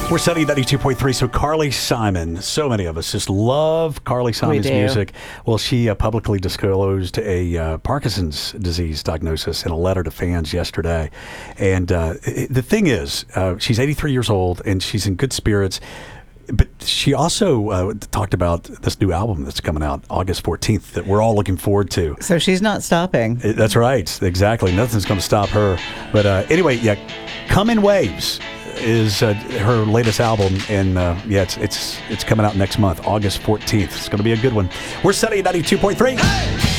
We're studying 92.3. So Carly Simon, so many of us just love Carly Simon's music. Well, she publicly disclosed a Parkinson's disease diagnosis in a letter to fans yesterday. And the thing is, she's 83 years old and she's in good spirits. But she also talked about this new album that's coming out August 14th that we're all looking forward to. So she's not stopping. That's right. Exactly. Nothing's going to stop her. But anyway, yeah, Come in Waves is her latest album. And it's coming out next month, August 14th. It's going to be a good one. We're studying 92.3. Hey!